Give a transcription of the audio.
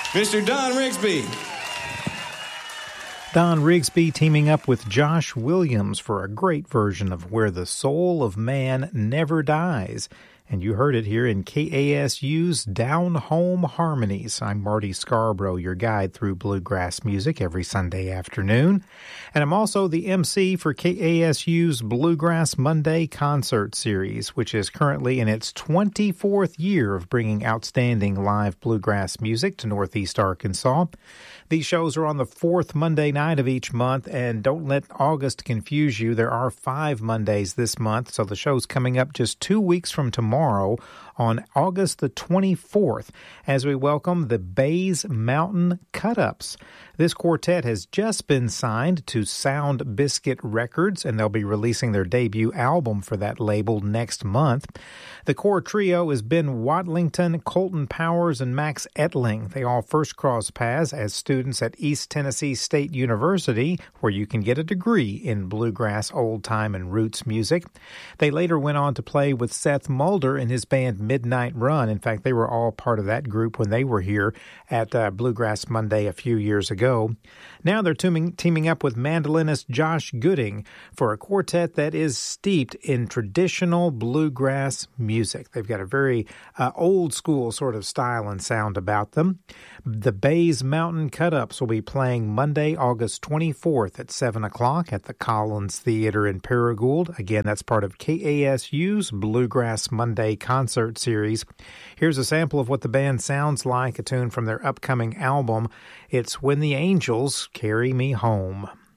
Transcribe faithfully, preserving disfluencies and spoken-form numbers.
Mister Don Rigsby. Don Rigsby teaming up with Josh Williams for a great version of Where the Soul of Man Never Dies. And you heard it here in K A S U's Down Home Harmonies. I'm Marty Scarborough, your guide through bluegrass music every Sunday afternoon. And I'm also the M C for K A S U's Bluegrass Monday concert series, which is currently in its twenty-fourth year of bringing outstanding live bluegrass music to Northeast Arkansas. These shows are on the fourth Monday night of each month, and don't let August confuse you. There are five Mondays this month, so the show's coming up just two weeks from tomorrow on August the twenty-fourth as we welcome the Bays Mountain Cut-Ups. This quartet has just been signed to Sound Biscuit Records, and they'll be releasing their debut album for that label next month. The core trio is Ben Watlington, Colton Powers, and Max Etling. They all first crossed paths as students at East Tennessee State University, where you can get a degree in bluegrass, old-time, and roots music. They later went on to play with Seth Mulder in his band Midnight Run. In fact, they were all part of that group when they were here at uh, Bluegrass Monday a few years ago. Now they're teaming, teaming up with mandolinist Josh Gooding for a quartet that is steeped in traditional bluegrass music. They've got a very uh, old-school sort of style and sound about them. The Bays Mountain Cut-Ups will be playing Monday, August twenty-fourth at seven o'clock at the Collins Theater in Paragould. Again, that's part of K A S U's Bluegrass Monday concert series. Here's a sample of what the band sounds like, a tune from their upcoming album. It's When the Angels Carry Me Home.